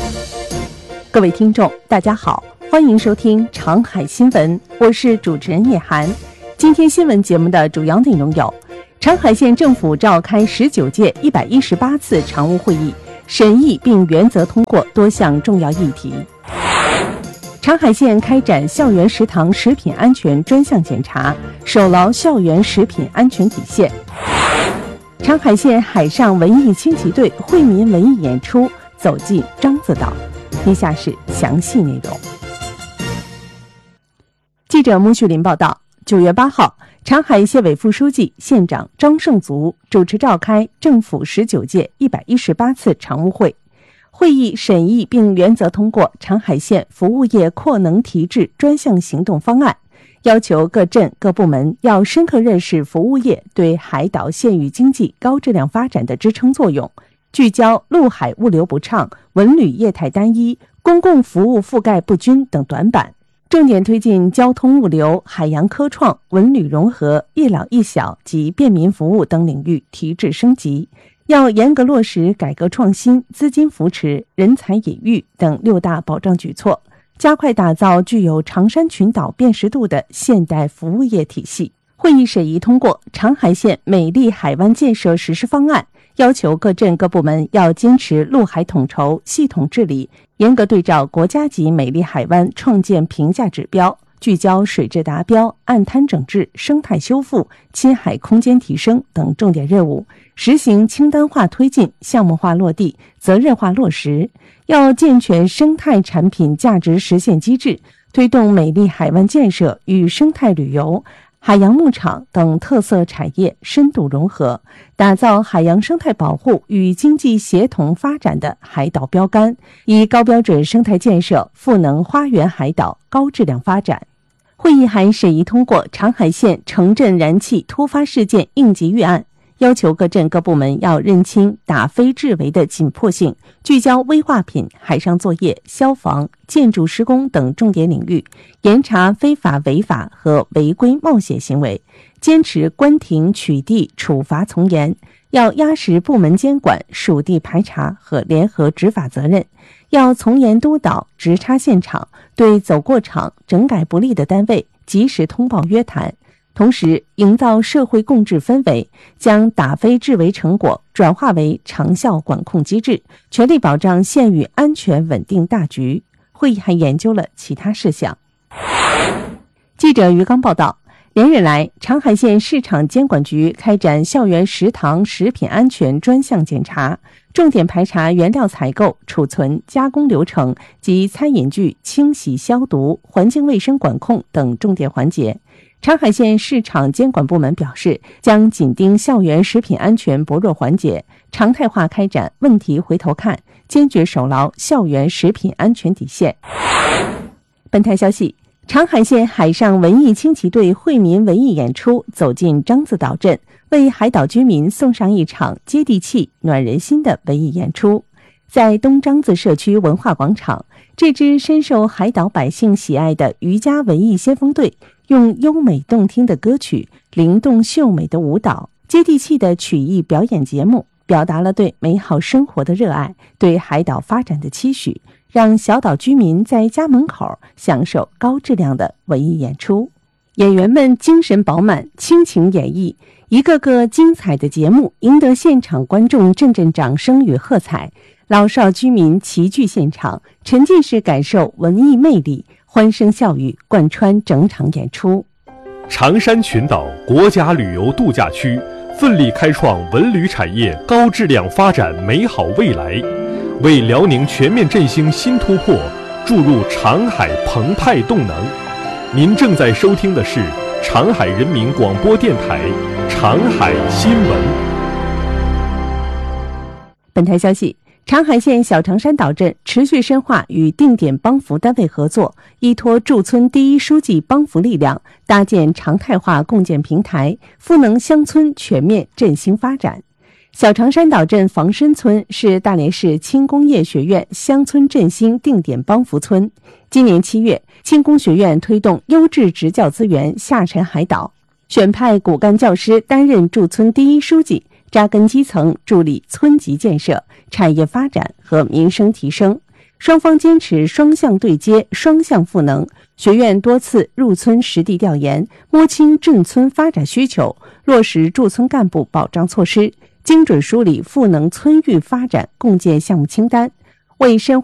各位听众大家好，欢迎收听长海新闻，我是主持人叶涵。今天新闻节目的主要内容有：长海县政府召开19届118次常务会议，审议并原则通过多项重要议题。长海县开展校园食堂食品安全专项检查，守牢校园食品安全底线。长海县海上文艺轻骑队惠民文艺演出走进獐子岛。以下是详细内容。记者穆旭林报道，9月8号，长海县委副书记、县长张胜足主持召开政府19届118次常务会。会议审议并原则通过长海县服务业扩能提质专项行动方案，要求各镇各部门要深刻认识服务业对海岛县域经济高质量发展的支撑作用，聚焦陆海物流不畅、文旅业态单一、公共服务覆盖不均等短板，重点推进交通物流、海洋科创、文旅融合、一老一小及便民服务等领域提质升级。要严格落实改革创新、资金扶持、人才引育等6大保障举措，加快打造具有长山群岛辨识度的现代服务业体系。会议审议通过长海县美丽海湾建设实施方案，要求各镇各部门要坚持陆海统筹、系统治理，严格对照国家级美丽海湾创建评价指标，聚焦水质达标、岸滩整治、生态修复、亲海空间提升等重点任务，实行清单化推进、项目化落地、责任化落实。要健全生态产品价值实现机制，推动美丽海湾建设与生态旅游、海洋牧场等特色产业深度融合，打造海洋生态保护与经济协同发展的海岛标杆，以高标准生态建设赋能花园海岛高质量发展。会议还审议通过长海县城镇燃气突发事件应急预案，要求各镇各部门要认清打非治为的紧迫性，聚焦危化品、海上作业、消防、建筑施工等重点领域，严查非法违法和违规冒险行为，坚持关停取缔处罚从严，要压实部门监管、属地排查和联合执法责任，要从严督导直插现场，对走过场、整改不力的单位及时通报约谈，同时营造社会共治氛围，将打非治为成果转化为长效管控机制，全力保障县域安全稳定大局。会议还研究了其他事项。记者于刚报道，连日来，长海县市场监管局开展校园食堂食品安全专项检查，重点排查原料采购、储存、加工流程及餐饮具清洗消毒、环境卫生管控等重点环节。长海县市场监管部门表示，将紧盯校园食品安全薄弱环节，常态化开展问题回头看，坚决守牢校园食品安全底线。本台消息，长海县海上文艺轻骑队惠民文艺演出走进獐子岛镇，为海岛居民送上一场接地气、暖人心的文艺演出。在东獐子社区文化广场，这支深受海岛百姓喜爱的渔家文艺先锋队用优美动听的歌曲、灵动秀美的舞蹈、接地气的曲艺表演节目，表达了对美好生活的热爱，对海岛发展的期许，让小岛居民在家门口享受高质量的文艺演出。演员们精神饱满，倾情演绎，一个个精彩的节目赢得现场观众阵阵掌声与喝彩，老少居民齐聚现场，沉浸式感受文艺魅力，欢声笑语贯穿整场演出。 长山群岛国家旅游度假区奋力开创文旅产业高质量发展美好未来，为辽宁全面振兴新突破注入长海澎湃动能。您正在收听的是长海人民广播电台长海新闻。 本台消息，长海县小长山岛镇持续深化与定点帮扶单位合作，依托驻村第一书记帮扶力量，搭建常态化共建平台，赋能乡村全面振兴发展。小长山岛镇房身村是大连市轻工业学院乡村振兴定点帮扶村。今年7月，轻工学院推动优质职教资源下沉海岛，选派骨干教师担任驻村第一书记，扎根基层，助力村级建设、产业发展和民生提升。 双方坚持双向对接、双向赋能。学院多次入村实地调研，摸清镇村发展需求，落实驻村干部保障措施，精准梳理赋能村域发展共建项目清单，为深